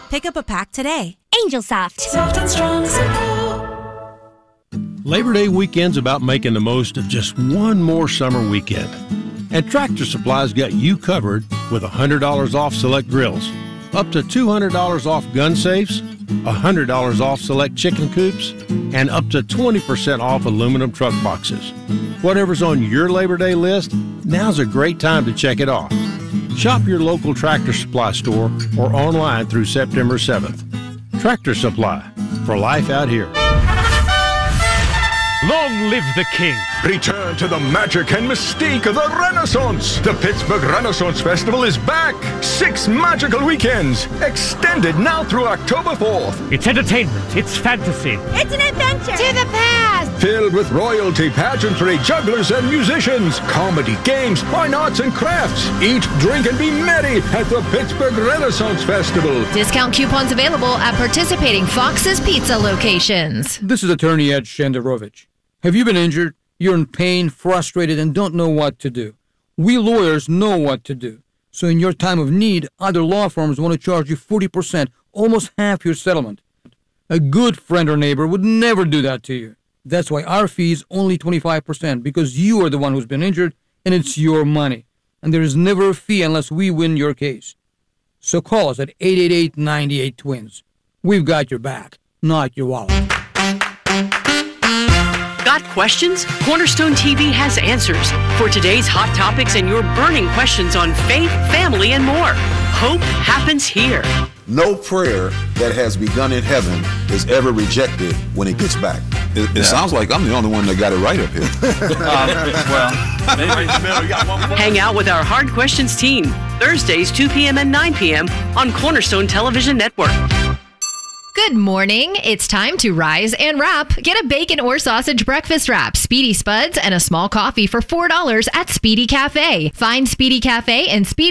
Pick up a pack today. Angel Soft. Soft and strong as a pillow. Labor Day weekend's about making the most of just one more summer weekend. And Tractor Supply's got you covered with $100 off select grills, up to $200 off gun safes, $100 off select chicken coops, and up to 20% off aluminum truck boxes. Whatever's on your Labor Day list, now's a great time to check it off. Shop your local Tractor Supply store or online through September 7th. Tractor Supply, for life out here. Long live the king! Return to the magic and mystique of the Renaissance! The Pittsburgh Renaissance Festival is back! 6 magical weekends, extended now through October 4th. It's entertainment, it's fantasy. It's an adventure to the past. Filled with royalty, pageantry, jugglers and musicians, comedy, games, fine arts and crafts. Eat, drink, and be merry at the Pittsburgh Renaissance Festival. Discount coupons available at participating Fox's Pizza locations. This is Attorney Ed Shenderovich. Have you been injured? You're in pain, frustrated, and don't know what to do. We lawyers know what to do. So in your time of need, other law firms want to charge you 40%, almost half your settlement. A good friend or neighbor would never do that to you. That's why our fee is only 25%, because you are the one who's been injured, and it's your money. And there is never a fee unless we win your case. So call us at 888-98-TWINS. We've got your back, not your wallet. Got questions? Cornerstone TV has answers for today's hot topics and your burning questions on faith, family, and more. Hope happens here. No prayer that has begun in heaven is ever rejected when it gets back. It sounds like I'm the only one that got it right up here. Hang out with our Hard Questions team, Thursdays 2 p.m. and 9 p.m. on Cornerstone Television Network. Good morning. It's time to rise and wrap. Get a bacon or sausage breakfast wrap, Speedy Spuds, and a small coffee for $4 at Speedy Cafe. Find Speedy Cafe and Speedy